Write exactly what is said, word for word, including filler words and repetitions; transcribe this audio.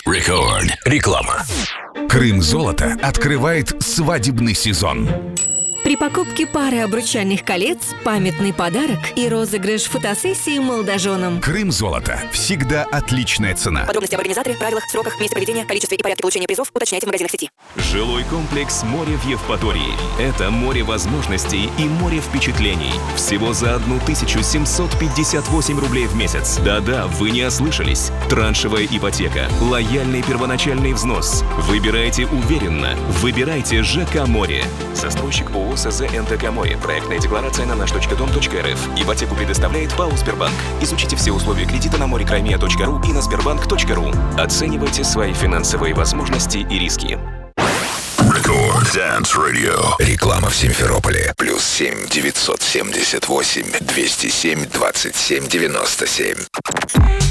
Рекорд. Реклама. Крым Золото открывает свадебный сезон. При покупке пары обручальных колец памятный подарок и розыгрыш фотосессии молодоженам. Крым Золото. Всегда отличная цена. Подробности об организаторе, правилах, сроках, месте проведения, количестве и порядке получения призов уточняйте в магазинах сети. Жилой комплекс «Море» в Евпатории. Это море возможностей и море впечатлений. Всего за тысячу семьсот пятьдесят восемь рублей в месяц. Да-да, вы не ослышались. Траншевая ипотека, лояльный первоначальный взнос. Выбирайте уверенно. Выбирайте ЖК «Море». Застройщик ООО СЗ НТК «Море». Проектная декларация на наш точка дом точка эр эф. Ипотеку предоставляет ПАО «Сбербанк». Изучите все условия кредита на море-краймия точка ру и на сбербанк точка ру. Оценивайте свои финансовые возможности и риски. Рекорд Dance Radio. Реклама в Симферополе. Плюс семь девятьсот семьдесят восемь двести семь двадцать семь девяносто семь.